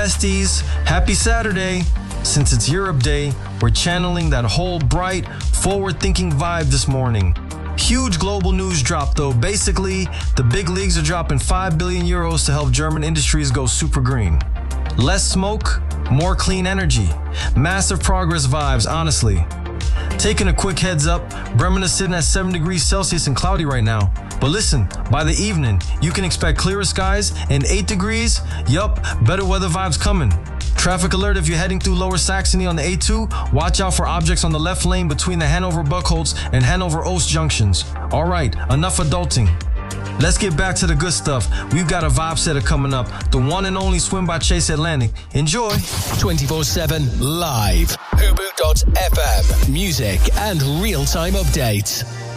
besties, happy Saturday. Since it's Europe Day, we're channeling that whole bright, forward-thinking vibe this morning. Huge global news drop though. Basically, the big leagues are dropping 5 billion euros to help German industries go super green. Less smoke, more clean energy. Massive progress vibes, honestly. Taking a quick heads up, Bremen is sitting at 7 degrees Celsius and cloudy right now. But listen, by the evening, you can expect clearer skies and 8 degrees. Yup, better weather vibes coming. Traffic alert if you're heading through Lower Saxony on the A2. Watch out for objects on the left lane between the Hanover-Buchholz and Hanover-Ost junctions. Alright, enough adulting. Let's get back to the good stuff. We've got a vibe setter coming up. The one and only Swim by Chase Atlantic. Enjoy. 24/7 live. Hubu.fm. Music and real-time updates.